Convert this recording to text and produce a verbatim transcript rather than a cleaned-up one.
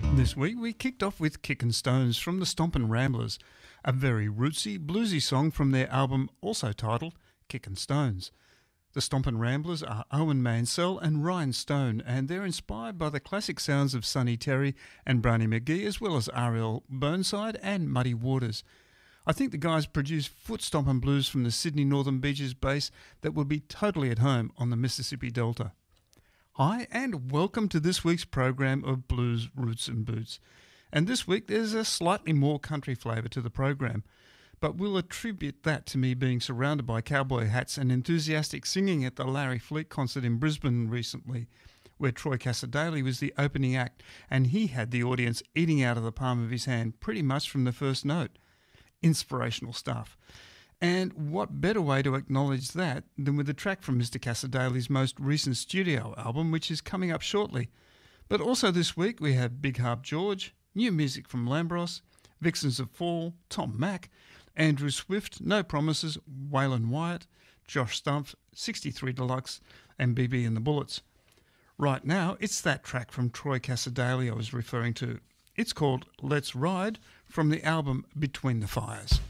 This week we kicked off with Kickin' Stones from the Stompin' Ramblers, a very rootsy, bluesy song from their album also titled Kickin' Stones. The Stompin' Ramblers are Owen Mansell and Ryan Stone, and they're inspired by the classic sounds of Sonny Terry and Brownie McGee, as well as R L Burnside and Muddy Waters. I think the guys produce foot stompin' blues from the Sydney Northern Beaches base that would be totally at home on the Mississippi Delta. Hi, and welcome to this week's program of Blues, Roots and Boots. And this week there's a slightly more country flavour to the program, but we'll attribute that to me being surrounded by cowboy hats and enthusiastic singing at the Larry Fleet concert in Brisbane recently, where Troy Cassar-Daley was the opening act, and he had the audience eating out of the palm of his hand pretty much from the first note. Inspirational stuff. And what better way to acknowledge that than with a track from Mister Cassar-Daley's most recent studio album, which is coming up shortly. But also this week we have Big Harp George, new music from Lambros, Vixens of Fall, Tom Mack, Andrew Swift, No Promises, Waylon Wyatt, Josh Stumpf, sixty-three Deluxe, and B B and the Bullets. Right now, it's that track from Troy Cassar-Daley I was referring to. It's called Let's Ride from the album Between the Fires.